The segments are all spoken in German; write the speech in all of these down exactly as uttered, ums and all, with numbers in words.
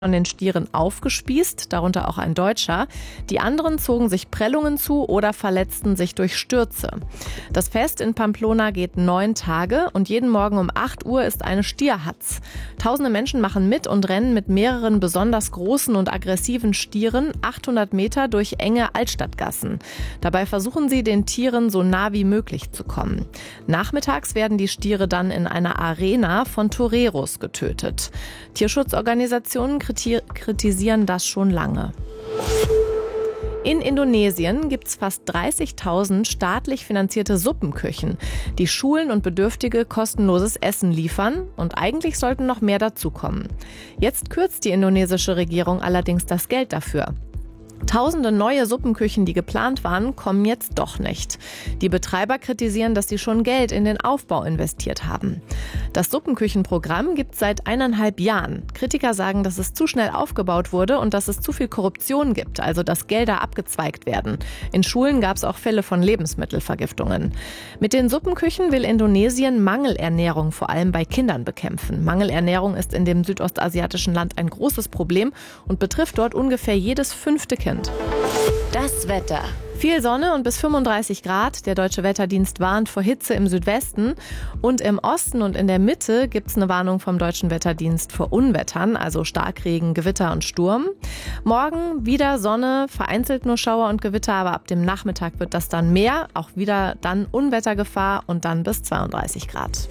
von den Stieren aufgespießt, darunter auch ein Deutscher. Die anderen zogen sich Prellungen zu oder verletzten sich durch Stürze. Das Fest in Pamplona geht neun Tage und jeden Morgen um acht Uhr ist eine Stierhatz. Tausende Menschen machen mit und rennen mit mehreren besonders großen und aggressiven Stieren achthundert Meter durch enge Altstadtgassen. Dabei versuchen sie, den Tieren so nah wie möglich zu kommen. Nachmittags werden die Stiere dann in einer Arena von Toreros getötet. Tierschutzorganisationen kritisieren das schon lange. In Indonesien gibt es fast dreißigtausend staatlich finanzierte Suppenküchen, die Schulen und Bedürftige kostenloses Essen liefern, und eigentlich sollten noch mehr dazukommen. Jetzt kürzt die indonesische Regierung allerdings das Geld dafür. Tausende neue Suppenküchen, die geplant waren, kommen jetzt doch nicht. Die Betreiber kritisieren, dass sie schon Geld in den Aufbau investiert haben. Das Suppenküchenprogramm gibt es seit eineinhalb Jahren. Kritiker sagen, dass es zu schnell aufgebaut wurde und dass es zu viel Korruption gibt, also dass Gelder abgezweigt werden. In Schulen gab es auch Fälle von Lebensmittelvergiftungen. Mit den Suppenküchen will Indonesien Mangelernährung vor allem bei Kindern bekämpfen. Mangelernährung ist in dem südostasiatischen Land ein großes Problem und betrifft dort ungefähr jedes fünfte Kind. Das Wetter. Viel Sonne und bis fünfunddreißig Grad. Der Deutsche Wetterdienst warnt vor Hitze im Südwesten. Und im Osten und in der Mitte gibt es eine Warnung vom Deutschen Wetterdienst vor Unwettern, also Starkregen, Gewitter und Sturm. Morgen wieder Sonne, vereinzelt nur Schauer und Gewitter, aber ab dem Nachmittag wird das dann mehr. Auch wieder dann Unwettergefahr und dann bis zweiunddreißig Grad.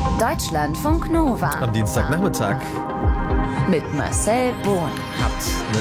Deutschlandfunk Nova. Am Dienstagnachmittag. Mit Marcel Bohn. Habt eine